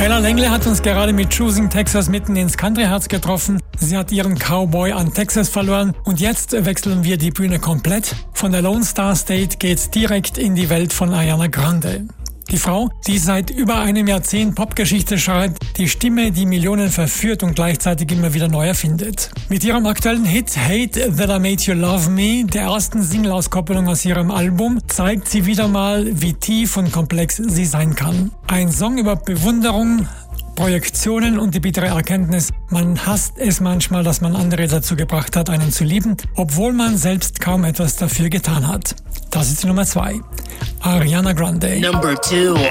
Ella Langley hat uns gerade mit Choosing Texas mitten ins Country-Herz getroffen. Sie hat ihren Cowboy an Texas verloren und jetzt wechseln wir die Bühne komplett. Von der Lone Star State geht's direkt in die Welt von Ariana Grande. Die Frau, die seit über einem Jahrzehnt Popgeschichte schreibt, die Stimme, die Millionen verführt und gleichzeitig immer wieder neu erfindet. Mit ihrem aktuellen Hit Hate That I Made You Love Me, der ersten Single-Auskopplung aus ihrem Album, zeigt sie wieder mal, wie tief und komplex sie sein kann. Ein Song über Bewunderung, Projektionen und die bittere Erkenntnis, man hasst es manchmal, dass man andere dazu gebracht hat, einen zu lieben, obwohl man selbst kaum etwas dafür getan hat. Das ist die Nummer 2. Ariana Grande. Number 2.